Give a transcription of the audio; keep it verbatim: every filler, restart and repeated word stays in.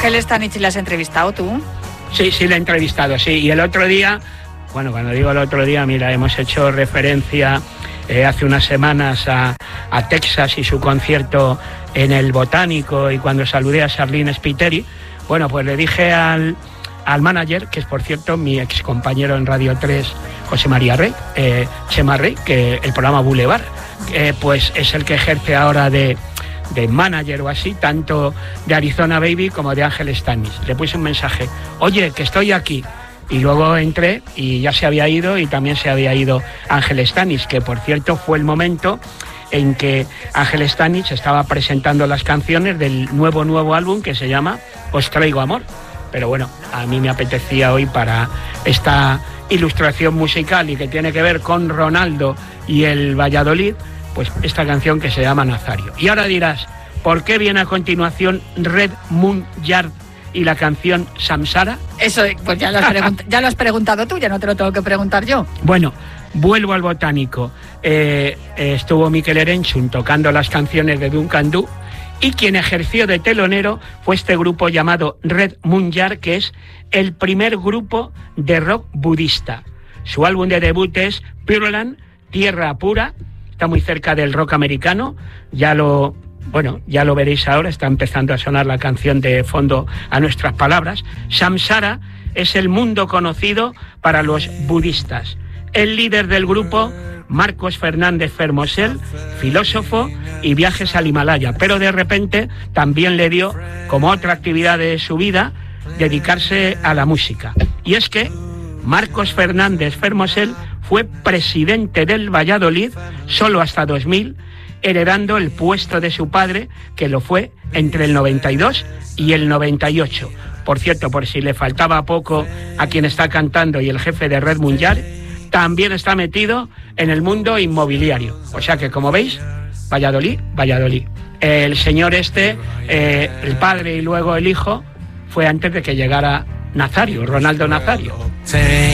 Ángel Stanich, ¿le has entrevistado tú? Sí, sí, le he entrevistado, sí. Y el otro día, bueno, cuando digo el otro día, mira, hemos hecho referencia eh, hace unas semanas a, a Texas y su concierto en el Botánico, y cuando saludé a Charlene Spiteri, bueno, pues le dije al, al manager, que es por cierto mi ex compañero en Radio tres, José María Rey, eh, Chema Rey, que el programa Boulevard, eh, pues es el que ejerce ahora de... de manager o así, tanto de Arizona Baby como de Ángel Stanich. Le puse un mensaje, oye, que estoy aquí. Y luego entré y ya se había ido, y también se había ido Ángel Stanich, que por cierto fue el momento en que Ángel Stanich estaba presentando las canciones del nuevo, nuevo álbum que se llama Os Traigo Amor. Pero bueno, a mí me apetecía hoy, para esta ilustración musical y que tiene que ver con Ronaldo y el Valladolid, pues esta canción que se llama Nazario. Y ahora dirás, ¿por qué viene a continuación Red Moon Yard y la canción Samsara? Eso, pues ya lo has, pregunt- ya lo has preguntado tú, ya no te lo tengo que preguntar yo. Bueno, vuelvo al Botánico. Eh, eh, estuvo Mikel Erenchun tocando las canciones de Duncan Du, y quien ejerció de telonero fue este grupo llamado Red Moon Yard, que es el primer grupo de rock budista. Su álbum de debut es Pure Land, Tierra Pura. Está muy cerca del rock americano, ya lo, bueno, ya lo veréis ahora, está empezando a sonar la canción de fondo a nuestras palabras. Samsara es el mundo conocido para los budistas. El líder del grupo, Marcos Fernández Fermosel, filósofo y viajes al Himalaya, pero de repente también le dio, como otra actividad de su vida, dedicarse a la música. Y es que Marcos Fernández Fermosel fue presidente del Valladolid solo hasta dos mil, heredando el puesto de su padre, que lo fue entre el noventa y dos y el noventa y ocho. Por cierto, por si le faltaba poco a quien está cantando y el jefe de Red Moon Yard, también está metido en el mundo inmobiliario. O sea que, como veis, Valladolid, Valladolid. El señor este, eh, el padre y luego el hijo, fue antes de que llegara Nazario, Ronaldo Nazario.